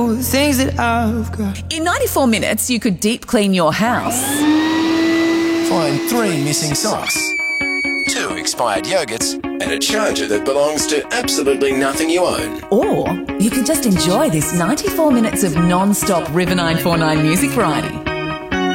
things that I've got. In 94 minutes, you could deep clean your house. Find 3 missing socks, 2 expired yogurts, and a charger that belongs to absolutely nothing you own. Or you could just enjoy this 94 minutes of non-stop River 949 music variety.